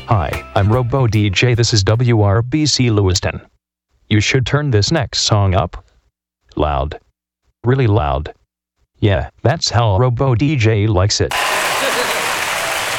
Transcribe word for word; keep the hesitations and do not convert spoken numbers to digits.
Hi, I'm Robo D J. This is W R B C Lewiston. You should turn this next song up. Loud. Really loud. Yeah, that's how Robo D J likes it.